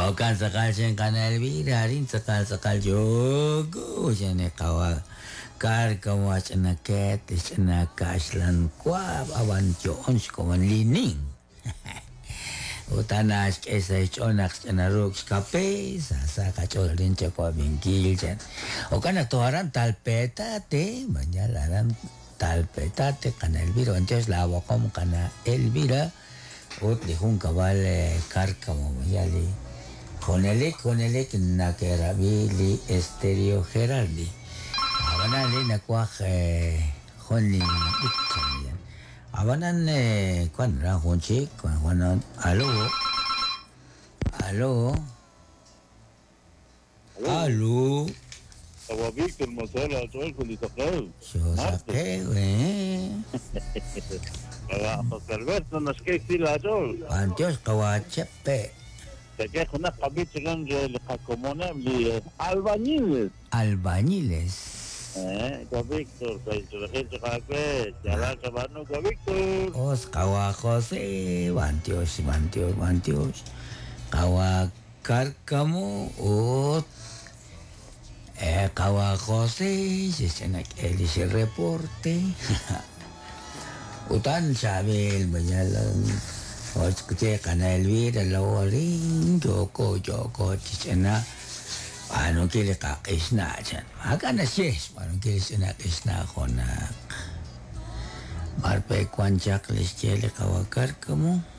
kan sakal sen kana Elvira rin sakal jogo jane kawa kar kawa chana ket chana kaslan kwa awan jones kawan lining utanas esa chonak chana rux kape sa kachol rin chakwa bingkil jan o kana toharan talpetate mañalaran talpetate kana Elvira entonces la wakom kana Elvira ut lihun kabal karkamo mayali Konele nakera bili Estéreo Gerardi. Abanan nakuah honli ikchan. Abanan kwan ra honchi kwan alo. Aba Víctor Masala, soy Julitacao. Yo saqué, güey. José Alberto, nos que fila sol. Antios kawachepe. Se queja una cabita grande de Jacomona, albañiles. Víctor, la gente que ya la sabano con Víctor. Os kawa José, bantios. Kawa karkamu ut. Kawa José, si se el reporte. Utan sabil berjalan. Escuché kana Elvira lawaring Joko cina ano kile kakisna chan akana yes ano kile sina kisna konak marpe kwanjak lis chele kawakar kamu